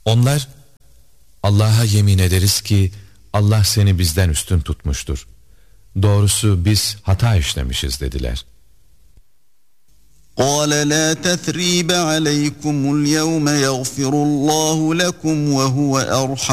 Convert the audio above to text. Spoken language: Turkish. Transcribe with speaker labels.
Speaker 1: Onlar, Allah'a yemin ederiz ki Allah seni bizden üstün tutmuştur. Doğrusu biz hata işlemişiz dediler.
Speaker 2: قَالَ لَا تَثْرِيبَ عَلَيْكُمُ الْيَوْمَ يَغْفِرُ اللّٰهُ لَكُمْ وَهُوَ أَرْحَمُ